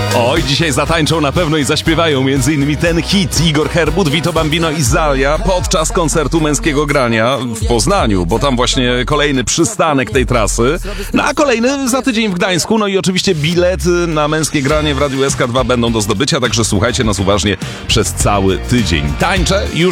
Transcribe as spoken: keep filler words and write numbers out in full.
Oj, dzisiaj zatańczą na pewno i zaśpiewają między innymi ten hit Igor Herbut, Vito Bambino i Zalia podczas koncertu Męskiego Grania w Poznaniu, bo tam właśnie kolejny przystanek tej trasy, no a kolejny za tydzień w Gdańsku, no i oczywiście bilety na Męskie Granie w Radiu S K dwa będą do zdobycia, także słuchajcie nas uważnie przez cały tydzień. Tańczę już